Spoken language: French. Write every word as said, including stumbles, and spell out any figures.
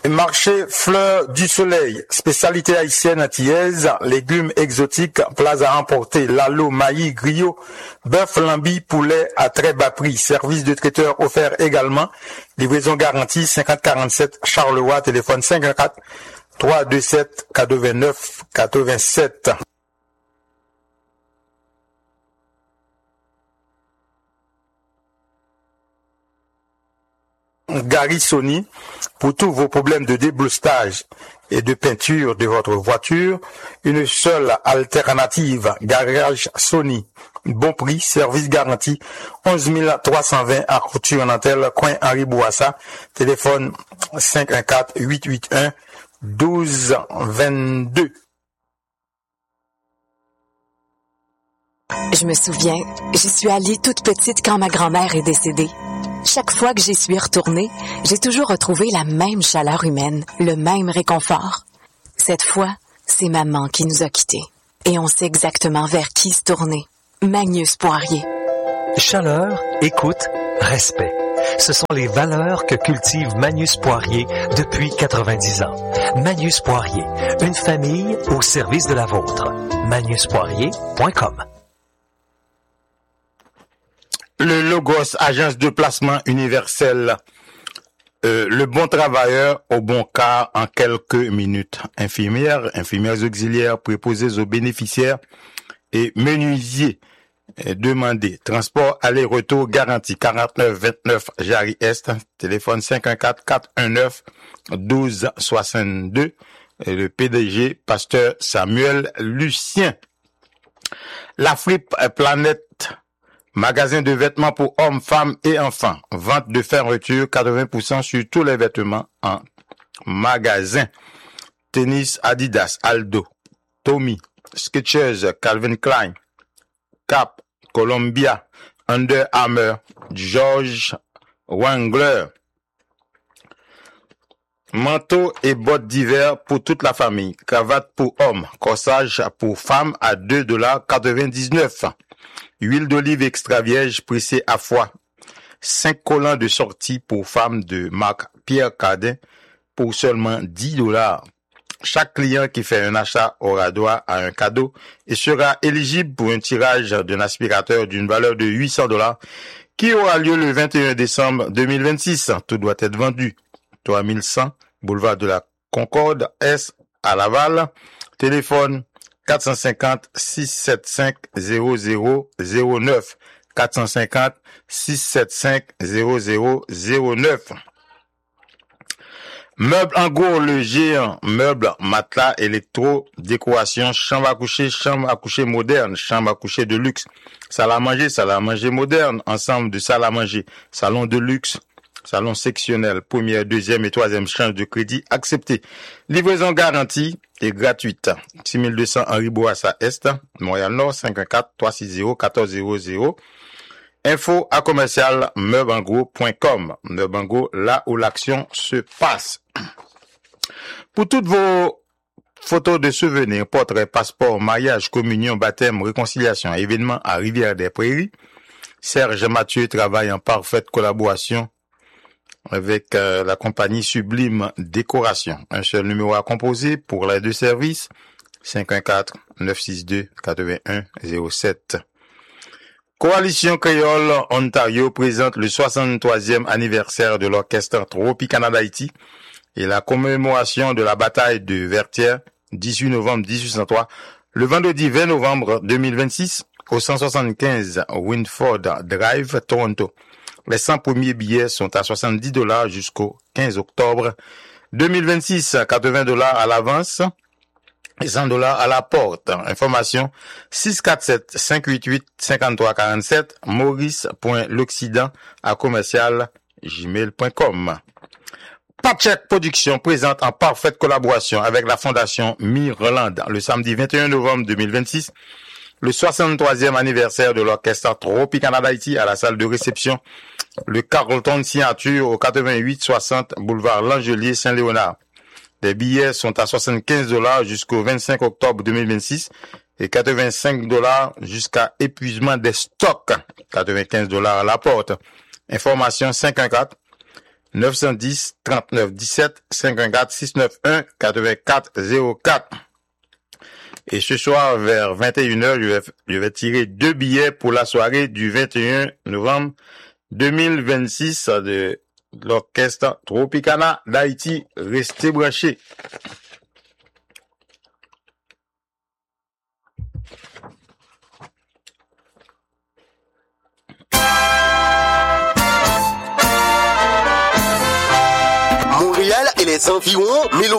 Marché Fleurs du Soleil, spécialité haïtienne antillaise, légumes exotiques, plats à emporter, lalo, maïs, griot, bœuf, lambi, poulet à très bas prix. Service de traiteur offert également. Livraison garantie cinquante quarante-sept Charleroi, téléphone cinquante-quatre trois cent vingt-sept quatre-vingt-neuf quatre-vingt-sept. Gary Sony, pour tous vos problèmes de débloustage et de peinture de votre voiture, une seule alternative, Garage Sony. Bon prix, service garanti, onze mille trois cent vingt à Couture-Nantel, coin Henri Bourassa, téléphone cinq un quatre huit huit un douze vingt-deux. Je me souviens, j'y suis allée toute petite quand ma grand-mère est décédée. Chaque fois que j'y suis retournée, j'ai toujours retrouvé la même chaleur humaine, le même réconfort. Cette fois, c'est maman qui nous a quittés. Et on sait exactement vers qui se tourner. Magnus Poirier. Chaleur, écoute, respect. Ce sont les valeurs que cultive Magnus Poirier depuis quatre-vingt-dix ans. Magnus Poirier, une famille au service de la vôtre. magnus poirier point com. Le Logos, agence de placement universel. Euh, le bon travailleur au bon cas en quelques minutes. Infirmières, infirmières auxiliaires préposées aux bénéficiaires et menuisiers euh, demandés. Transport aller-retour garanti quarante-neuf vingt-neuf Jarry Est. Téléphone cinq un quatre quatre un neuf douze soixante-deux. Et le P D G, pasteur Samuel Lucien. La Fripe Planète. Magasin de vêtements pour hommes, femmes et enfants. Vente de fermeture, quatre-vingts pour cent sur tous les vêtements en magasin. Tennis Adidas, Aldo, Tommy, Skechers, Calvin Klein, Cap, Columbia, Under Armour, George Wrangler. Manteau et bottes d'hiver pour toute la famille. Cravate pour hommes. Corsage pour femmes à deux dollars quatre-vingt-dix-neuf. Huile d'olive extra vierge pressée à foie. cinq collants de sortie pour femmes de marque Pierre Cardin pour seulement dix dollars. Chaque client qui fait un achat aura droit à un cadeau et sera éligible pour un tirage d'un aspirateur d'une valeur de huit cents dollars qui aura lieu le vingt et un décembre deux mille vingt-six. Tout doit être vendu. trois mille cent, boulevard de la Concorde, S à Laval. Téléphone quatre cent cinquante, six cent soixante-cinq, zéro zéro zéro neuf. quatre cent cinquante, six cent soixante-cinq, zéro zéro zéro neuf. Meubles en gros, le géant. Meubles, matelas, électro, décoration, chambre à coucher, chambre à coucher moderne, chambre à coucher de luxe, salle à manger, salle à manger moderne, ensemble de salles à manger, salon de luxe, salon sectionnel, première, deuxième et troisième change de crédit accepté. Livraison garantie et gratuite. six mille deux cents Henri Bourassa Est, Montréal-Nord, cinq un quatre trois six zéro un quatre zéro zéro. Info à commercial meubengros point com. Meubengros, là où l'action se passe. Pour toutes vos photos de souvenirs, portraits, passeports, mariage, communion, baptême, réconciliation, événements à Rivière-des-Prairies, Serge Mathieu travaille en parfaite collaboration avec euh, la compagnie Sublime Décoration. Un seul numéro à composer pour les deux services, cinq un quatre neuf six deux huit un zéro sept. Coalition Créole Ontario présente le soixante-troisième anniversaire de l'orchestre Tropicana d'Haïti et la commémoration de la bataille de Vertières, dix-huit novembre dix-huit cent trois, le vendredi vingt novembre deux mille vingt-six, au cent soixante-quinze Winford Drive, Toronto. Les cent premiers billets sont à soixante-dix dollars jusqu'au quinze octobre deux mille vingt-six, quatre-vingts dollars à l'avance et cent dollars à la porte. Information six quatre sept cinq huit huit cinq trois quatre sept, maurice point l'occident à commercial gmail point com. Patchek Production présente en parfaite collaboration avec la Fondation Mirland le samedi vingt et un novembre deux mille vingt-six le soixante-troisième anniversaire de l'orchestre Tropicana d'Haïti à la salle de réception, le Carlton Signature au quatre-vingt-huit soixante boulevard Langelier Saint-Léonard. Les billets sont à soixante-quinze dollars jusqu'au vingt-cinq octobre deux mille vingt-six et quatre-vingt-cinq dollars jusqu'à épuisement des stocks, quatre-vingt-quinze dollars à la porte. Information cinq un quatre neuf un zéro, trente-neuf dix-sept, cinquante-quatre, six cent quatre-vingt-un, quatre-vingt-quatre zéro quatre. Et ce soir, vers vingt et une heures, je vais, je vais tirer deux billets pour la soirée du vingt et un novembre deux mille vingt-six de l'orchestre Tropicana d'Haïti. Restez branchés. Montréal et les environs,